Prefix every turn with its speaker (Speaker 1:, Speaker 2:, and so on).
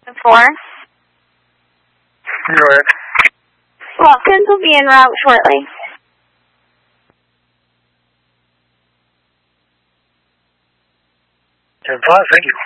Speaker 1: 4.
Speaker 2: Go ahead.
Speaker 1: Watkins will be en route shortly.
Speaker 2: 10-5, thank you.